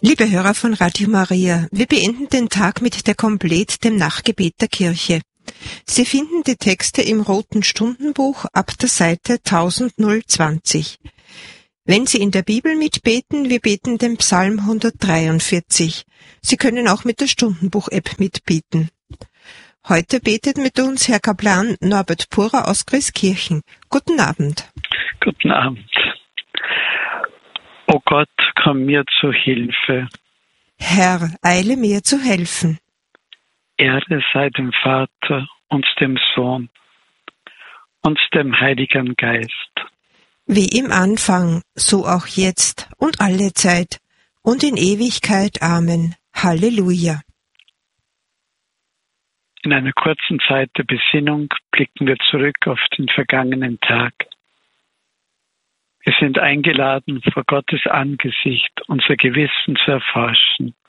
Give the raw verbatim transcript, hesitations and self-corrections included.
Liebe Hörer von Radio Maria, wir beenden den Tag mit der Komplett, dem Nachtgebet der Kirche. Sie finden die Texte im Roten Stundenbuch ab der Seite tausendzwanzig. Wenn Sie in der Bibel mitbeten, wir beten den Psalm hundertdreiundvierzig. Sie können auch mit der Stundenbuch-App mitbeten. Heute betet mit uns Herr Kaplan Norbert Purer aus Grieskirchen. Guten Abend. Guten Abend. O Gott, komm mir zu Hilfe. Herr, eile mir zu helfen. Ehre sei dem Vater und dem Sohn und dem Heiligen Geist. Wie im Anfang, so auch jetzt und alle Zeit und in Ewigkeit. Amen. Halleluja. In einer kurzen Zeit der Besinnung blicken wir zurück auf den vergangenen Tag. Wir sind eingeladen, vor Gottes Angesicht unser Gewissen zu erforschen.